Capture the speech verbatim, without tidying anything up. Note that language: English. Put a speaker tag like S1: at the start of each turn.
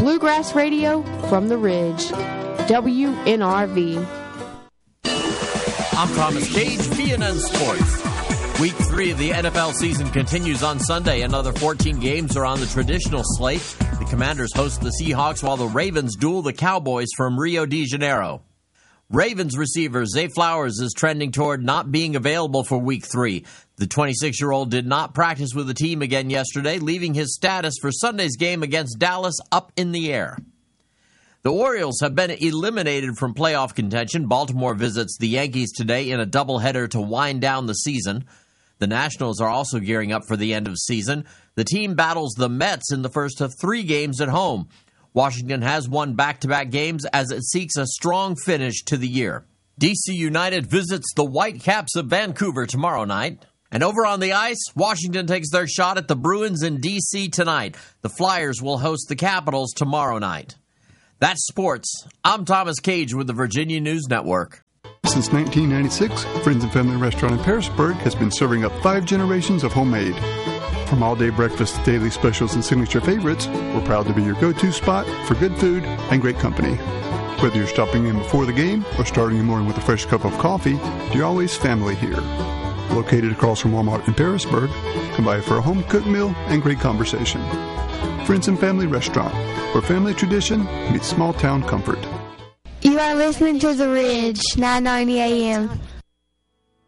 S1: Bluegrass Radio from the Ridge. W N R V.
S2: I'm Thomas Cage, B N N Sports. Week three of the N F L season continues on Sunday. Another fourteen games are on the traditional slate. The Commanders host the Seahawks while the Ravens duel the Cowboys from Rio de Janeiro. Ravens receiver Zay Flowers is trending toward not being available for Week three. The twenty-six-year-old did not practice with the team again yesterday, leaving his status for Sunday's game against Dallas up in the air. The Orioles have been eliminated from playoff contention. Baltimore visits the Yankees today in a doubleheader to wind down the season. The Nationals are also gearing up for the end of season. The team battles the Mets in the first of three games at home. Washington has won back-to-back games as it seeks a strong finish to the year. D C United visits the Whitecaps of Vancouver tomorrow night. And over on the ice, Washington takes their shot at the Bruins in D C tonight. The Flyers will host the Capitals tomorrow night. That's sports. I'm Thomas Cage with the Virginia News Network.
S3: Since nineteen ninety-six, Friends and Family Restaurant in Pearisburg has been serving up five generations of homemade. From all-day breakfast to daily specials and signature favorites, we're proud to be your go-to spot for good food and great company. Whether you're stopping in before the game or starting the morning with a fresh cup of coffee, you're always family here. Located across from Walmart in Pearisburg, come by for a home-cooked meal and great conversation. Friends and Family Restaurant, where family tradition meets small-town comfort.
S4: You are listening to The Ridge, nine ninety A M.